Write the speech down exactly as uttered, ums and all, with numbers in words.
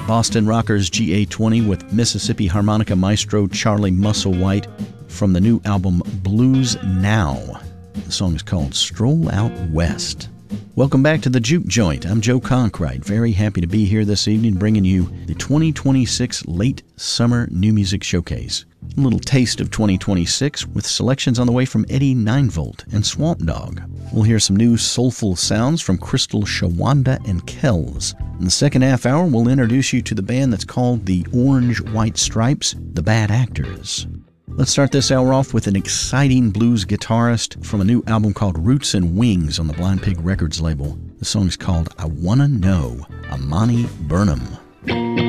Boston Rockers G A twenty with Mississippi harmonica maestro Charlie Musselwhite from the new album Blues Now. The song is called Stroll Out West. Welcome back to the Juke Joint. I'm Joe Conkright. Very happy to be here this evening bringing you the twenty twenty-six Late Summer New Music Showcase. A little taste of twenty twenty-six with selections on the way from Eddie nine volt and Swamp Dogg. We'll hear some new soulful sounds from Crystal Shawanda and Kells. In the second half hour, we'll introduce you to the band that's called the Orange White Stripes, the Bad Actors. Let's start this hour off with an exciting blues guitarist from a new album called Roots and Wings on the Blind Pig Records label. The song's called I Wanna Know, Amani Burnham.